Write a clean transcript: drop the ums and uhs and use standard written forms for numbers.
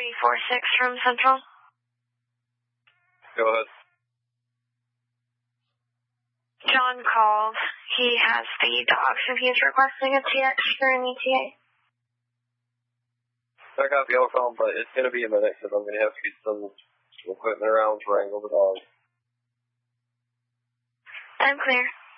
346 from Central. Go ahead. John called. He has the dogs and he's requesting a TX for an ETA. I got the phone, but it's going to be a minute because I'm going to have to get some equipment around to wrangle the dogs. I'm clear.